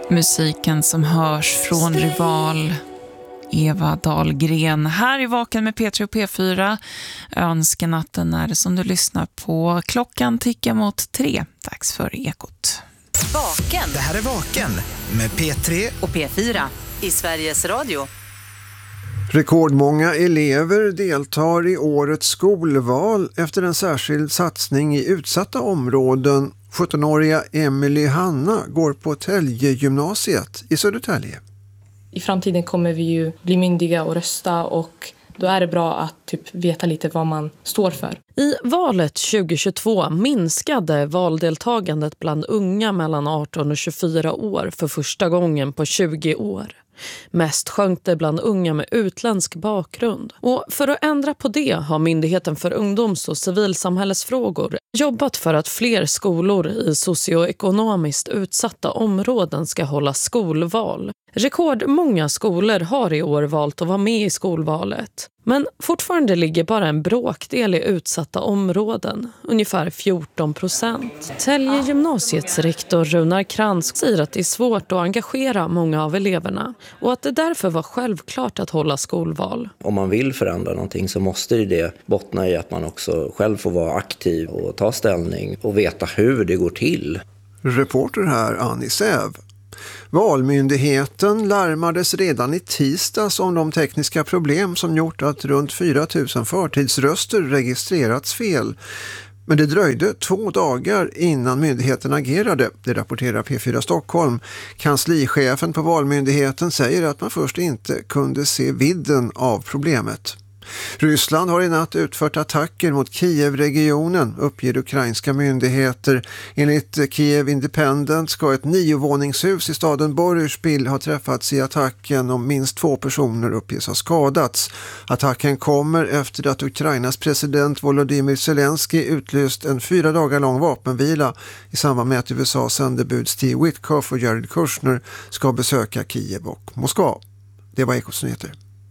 Musiken som hörs från Rival, Eva Dahlgren. Här är Vaken med P3 och P4. Önskenatten är det som du lyssnar på. Klockan tickar mot 3. Dags för Ekot. Vaken. Det här är Vaken med P3 och P4 i Sveriges Radio. Rekordmånga elever deltar i årets skolval efter en särskild satsning i utsatta områden. 17-åriga Emily Hanna går på Tälje-gymnasiet i Södertälje. I framtiden kommer vi ju bli myndiga och rösta, och då är det bra att veta lite vad man står för. I valet 2022 minskade valdeltagandet bland unga mellan 18 och 24 år för första gången på 20 år. Mest sjönk det bland unga med utländsk bakgrund. Och för att ändra på det har Myndigheten för ungdoms- och civilsamhällesfrågor jobbat för att fler skolor i socioekonomiskt utsatta områden ska hålla skolval. Rekordmånga skolor har i år valt att vara med i skolvalet. Men fortfarande ligger bara en bråkdel i utsatta områden, ungefär 14%. Tälje gymnasiets rektor Runar Krantz säger att det är svårt att engagera många av eleverna och att det därför var självklart att hålla skolval. Om man vill förändra någonting så måste det bottna i att man också själv får vara aktiv och ta ställning och veta hur det går till. Reporter här Annie Säv. Valmyndigheten larmades redan i tisdags om de tekniska problem som gjort att runt 4 000 förtidsröster registrerats fel. Men det dröjde 2 dagar innan myndigheten agerade, det rapporterar P4 Stockholm. Kanslichefen på Valmyndigheten säger att man först inte kunde se vidden av problemet. Ryssland har i natt utfört attacker mot Kiev-regionen, uppger ukrainska myndigheter. Enligt Kiev Independent ska ett 9-våningshus i staden Boryspil ha träffats i attacken och minst 2 personer uppges ha skadats. Attacken kommer efter att Ukrainas president Volodymyr Zelensky utlyst en 4 dagar lång vapenvila i samband med att USAs sändebud Steve Witkoff och Jared Kushner ska besöka Kiev och Moskva. Det var Ekots nyheter.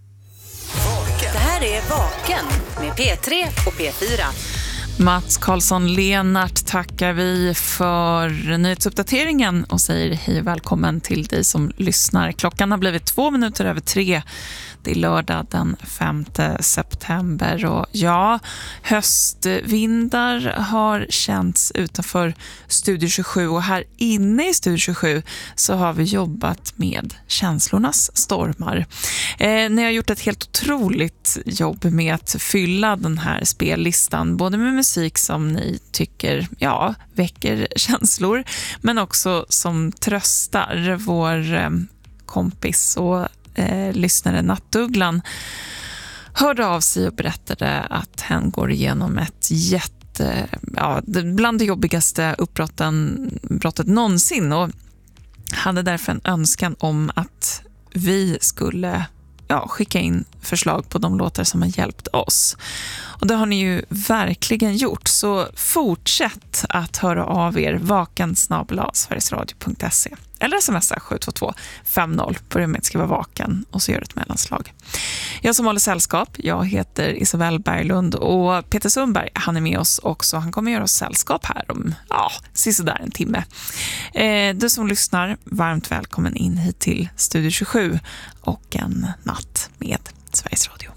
Det här är Vaken med P3 och P4. Mats Karlsson Lenart tackar vi för nyhetsuppdateringen och säger hej och välkommen till dig som lyssnar. Klockan har blivit 2 minuter över 3. Det är lördag den 5 september och ja, höstvindar har känts utanför Studio 27 och här inne i Studio 27 så har vi jobbat med känslornas stormar. Ni har gjort ett helt otroligt jobb med att fylla den här spellistan, både med musik som ni tycker väcker känslor, men också som tröstar. Vår kompis och lyssnare Nattugglan hörde av sig och berättade att hen går igenom ett bland det jobbigaste brottet någonsin och hade därför en önskan om att vi skulle skicka in förslag på de låtar som har hjälpt oss. Och det har ni ju verkligen gjort, så fortsätt att höra av er vaken@sverigesradio.se eller smsa 72250. Börja med att skriva vaken och så gör ett mellanslag. Jag som håller sällskap, jag heter Isabel Berglund och Peter Sundberg, han är med oss också. Han kommer göra oss sällskap här om sisådär en timme. Du som lyssnar, varmt välkommen in hit till Studio 27 och en natt med Sveriges Radio.